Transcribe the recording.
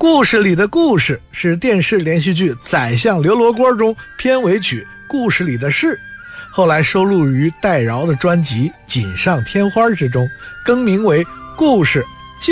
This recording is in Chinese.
故事里的故事是电视连续剧《宰相刘罗锅》中片尾曲《故事里的事》，后来收录于戴娆的专辑《锦上添花》之中，更名为《故事